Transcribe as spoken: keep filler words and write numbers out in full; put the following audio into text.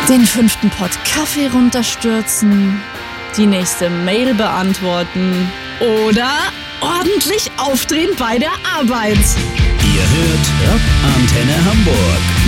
Den fünften Pott Kaffee runterstürzen, die nächste Mail beantworten oder ordentlich aufdrehen bei der Arbeit. Ihr hört Rock Antenne Hamburg.